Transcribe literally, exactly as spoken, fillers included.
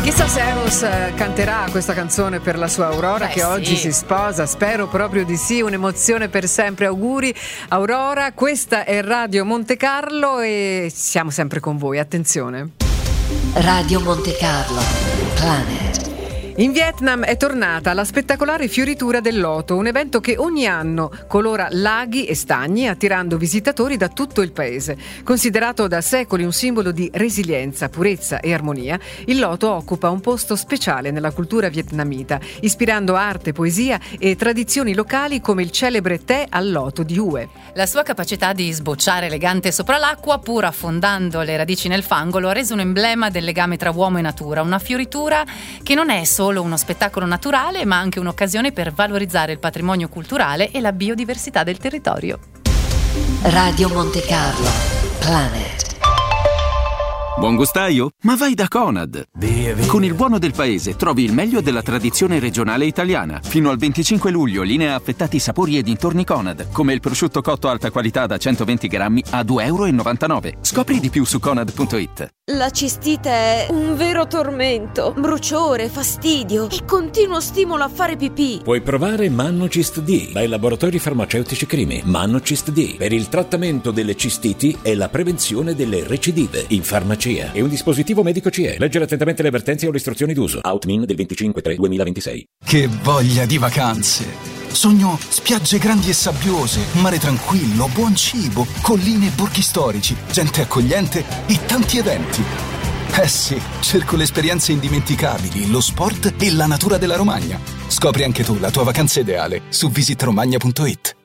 Chissà se Eros canterà questa canzone per la sua Aurora. Beh, che oggi sì. si sposa, spero proprio di sì, un'emozione per sempre. Auguri Aurora, questa è Radio Monte Carlo e siamo sempre con voi, attenzione. Radio Monte Carlo, Planet. In Vietnam è tornata la spettacolare fioritura del loto, un evento che ogni anno colora laghi e stagni attirando visitatori da tutto il paese. Considerato da secoli un simbolo di resilienza, purezza e armonia, il loto occupa un posto speciale nella cultura vietnamita, ispirando arte, poesia e tradizioni locali come il celebre tè al loto di Hue. La sua capacità di sbocciare elegante sopra l'acqua, pur affondando le radici nel fango, lo ha reso un emblema del legame tra uomo e natura, una fioritura che non è solo solo uno spettacolo naturale, ma anche un'occasione per valorizzare il patrimonio culturale e la biodiversità del territorio. Radio Monte Carlo, Planet. Buon gustaio? Ma vai da Conad! Via, via. Con il buono del paese trovi il meglio della tradizione regionale italiana. Fino al venticinque luglio linea affettati sapori e dintorni Conad, come il prosciutto cotto alta qualità da centoventi grammi a due e novantanove euro. Scopri di più su conad punto it. La cistite è un vero tormento, bruciore, fastidio e continuo stimolo a fare pipì. Puoi provare Mannocist D dai laboratori farmaceutici Crimi. Mannocist D per il trattamento delle cistiti e la prevenzione delle recidive in farmacia. È un dispositivo medico C E. Leggere attentamente le avvertenze o le istruzioni d'uso. Outmin del venticinque tre duemilaventisei. Che voglia di vacanze! Sogno spiagge grandi e sabbiose, mare tranquillo, buon cibo, colline e borghi storici, gente accogliente e tanti eventi. Eh sì, cerco le esperienze indimenticabili, lo sport e la natura della Romagna. Scopri anche tu la tua vacanza ideale su visit romagna punto it.